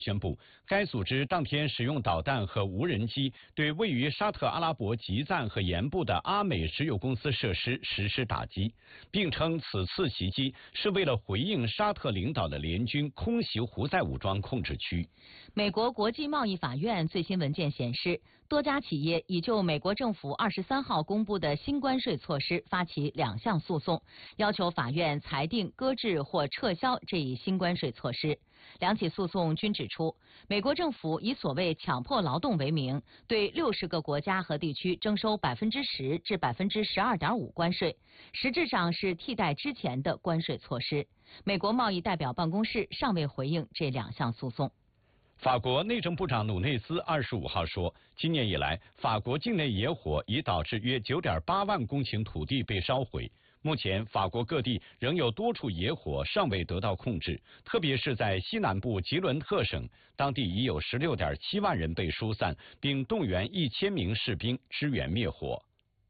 宣布，该组织当天使用导弹和无人机对位于沙特阿拉伯吉赞和盐部的阿美石油公司设施实施打击，并称此次袭击是为了回应沙特领导的联军空袭胡塞武装控制区。 美国国际贸易法院最新文件显示，多家企业已就美国政府23号公布的新关税措施发起2项诉讼，要求法院裁定搁置或撤销这一新关税措施。2起诉讼均指出，美国政府以所谓强迫劳动为名，对60个国家和地区征收10%至12.5%关税，实质上是替代之前的关税措施。美国贸易代表办公室尚未回应这2项诉讼。 法国内政部长努内斯25号说，今年以来，法国境内野火已导致约9.8万公顷土地被烧毁。目前，法国各地仍有多处野火尚未得到控制，特别是在西南部吉伦特省，当地已有16.7万人被疏散，并动员1000名士兵支援灭火。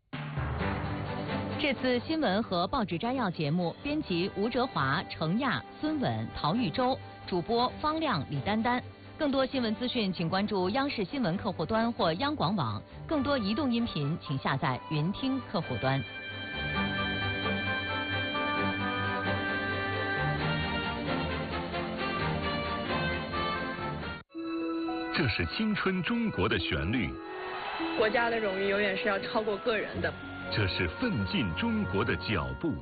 这次新闻和报纸摘要节目，编辑吴哲华、程亚、孙稳、陶玉洲，主播方亮、李丹丹。更多新闻资讯，请关注央视新闻客户端或央广网。更多移动音频，请下载云听客户端。 这是青春中国的旋律， 国家的荣誉永远是要超过个人的。 这是奋进中国的脚步。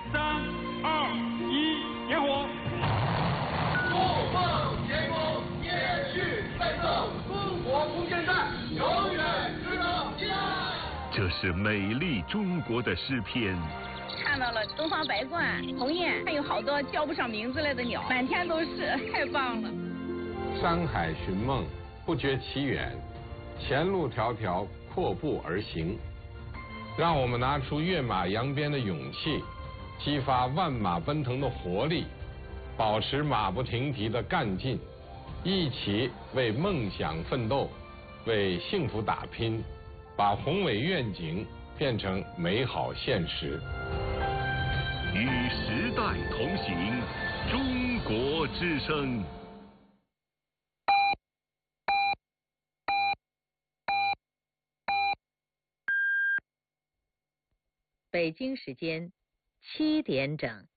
3、2、1，点火！ 怒放天空，延续奋斗，中国无限战，永远值得期待。 这是美丽中国的诗篇。 看到了东方白鹳、鸿雁，还有好多叫不上名字来的鸟，满天都是，太棒了。 山海寻梦，不觉其远，前路迢迢，阔步而行。让我们拿出跃马扬鞭的勇气，激发万马奔腾的活力，保持马不停蹄的干劲，一起为梦想奋斗，为幸福打拼，把宏伟愿景变成美好现实。 与时代同行，中国之声。 北京时间7点整。